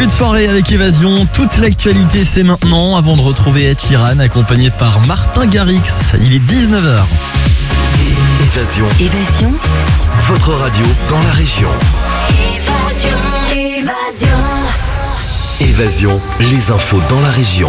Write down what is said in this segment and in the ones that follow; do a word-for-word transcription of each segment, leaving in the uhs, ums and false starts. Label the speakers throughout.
Speaker 1: Début de soirée avec Évasion, toute l'actualité c'est maintenant, avant de retrouver Ed Sheeran accompagné par Martin Garrix. Il est dix-neuf heures.
Speaker 2: Évasion.
Speaker 3: Évasion.
Speaker 2: Votre radio dans la région.
Speaker 3: Évasion. Évasion.
Speaker 2: Évasion, les infos dans la région.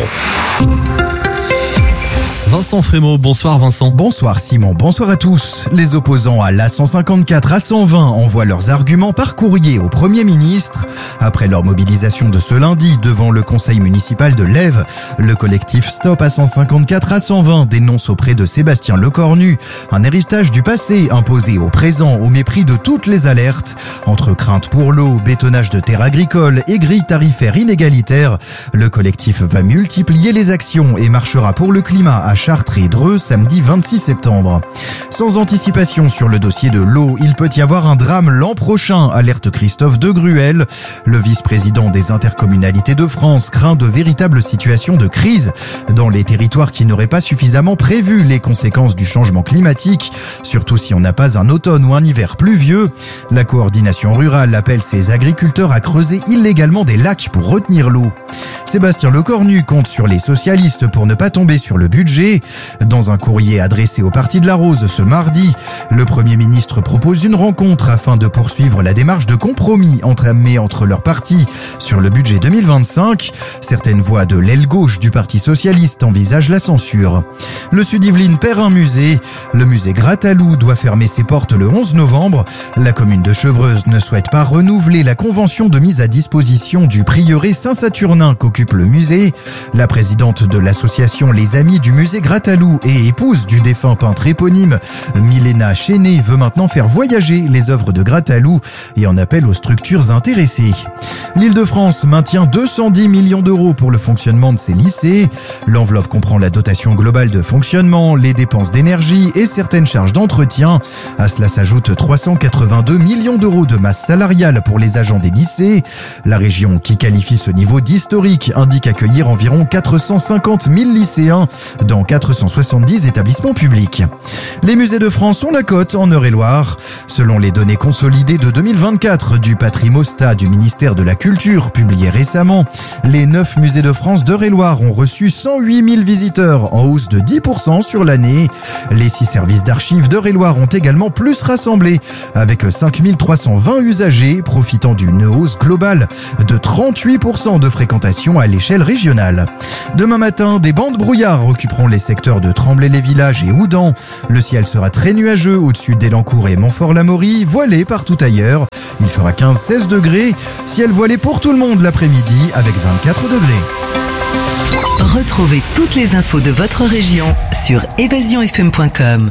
Speaker 1: Vincent Frémaux, bonsoir Vincent.
Speaker 4: Bonsoir Simon, bonsoir à tous. Les opposants à l'A cent cinquante-quatre A cent vingt envoient leurs arguments par courrier au Premier ministre. Après leur mobilisation de ce lundi devant le conseil municipal de l'Ève, le collectif Stop A cent cinquante-quatre A cent vingt dénonce auprès de Sébastien Lecornu un héritage du passé imposé au présent au mépris de toutes les alertes. Entre crainte pour l'eau, bétonnage de terres agricoles et grilles tarifaires inégalitaires, le collectif va multiplier les actions et marchera pour le climat à Chartres et Dreux samedi vingt-six septembre. Sans anticipation sur le dossier de l'eau, il peut y avoir un drame l'an prochain, alerte Christophe de Gruel. Le vice-président des intercommunalités de France craint de véritables situations de crise dans les territoires qui n'auraient pas suffisamment prévu les conséquences du changement climatique, surtout si on n'a pas un automne ou un hiver pluvieux. La coordination rurale appelle ses agriculteurs à creuser illégalement des lacs pour retenir l'eau. Sébastien Lecornu compte sur les socialistes pour ne pas tomber sur le budget. Dans un courrier adressé au Parti de la Rose ce mardi, le Premier ministre propose une rencontre afin de poursuivre la démarche de compromis entamée entre leurs partis sur le budget deux mille vingt-cinq. Certaines voix de l'aile gauche du Parti socialiste envisagent la censure. Le Sud-Yvelines perd un musée. Le musée Grattalou doit fermer ses portes le onze novembre. La commune de Chevreuse ne souhaite pas renouveler la convention de mise à disposition du prieuré Saint-Saturnin qu'occupe le musée. La présidente de l'association Les Amis du musée Grattalou et épouse du défunt peintre éponyme Milena Chenet veut maintenant faire voyager les œuvres de Grattalou et en appelle aux structures intéressées. L'Île-de-France maintient deux cent dix millions d'euros pour le fonctionnement de ses lycées. L'enveloppe comprend la dotation globale de fonctionnement, les dépenses d'énergie et certaines charges d'entretien. À cela s'ajoutent trois cent quatre-vingt-deux millions d'euros de masse salariale pour les agents des lycées. La région, qui qualifie ce niveau d'historique, indique accueillir environ quatre cent cinquante mille lycéens dans quatre cent soixante-dix établissements publics. Les musées de France ont la cote en Eure-et-Loire. Selon les données consolidées de deux mille vingt-quatre du Patrimostat du ministère de la Culture, publiées récemment, les neuf musées de France d'Eure-et-Loire ont reçu cent huit mille visiteurs, en hausse de dix pour cent sur l'année. Les six services d'archives d'Eure-et-Loire ont également plus rassemblé, avec cinq mille trois cent vingt usagers, profitant d'une hausse globale de trente-huit pour cent de fréquentation à l'échelle régionale. Demain matin, des bancs de brouillard occuperont les secteurs de Tremblay-les-Villages et Houdan. Le ciel sera très nuageux au-dessus d'Elancourt et Montfort-l'Amaury, voilé partout ailleurs. Il fera quinze à seize degrés. Ciel voilé pour tout le monde l'après-midi avec vingt-quatre degrés.
Speaker 3: Retrouvez toutes les infos de votre région sur évasion f m point com.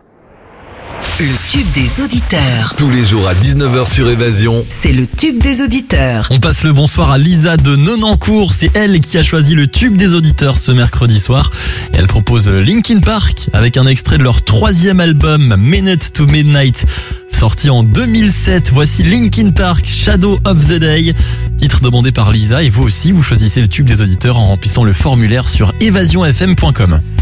Speaker 3: Le tube des auditeurs.
Speaker 2: Tous les jours à dix-neuf heures sur Évasion.
Speaker 3: C'est le tube des auditeurs.
Speaker 1: On passe le bonsoir à Lisa de Nonancourt. C'est elle qui a choisi le tube des auditeurs ce mercredi soir. Et elle propose Linkin Park avec un extrait de leur troisième album Minute to Midnight, sorti en deux mille sept. Voici Linkin Park, Shadow of the Day, titre demandé par Lisa. Et vous aussi, vous choisissez le tube des auditeurs en remplissant le formulaire sur évasion f m point com.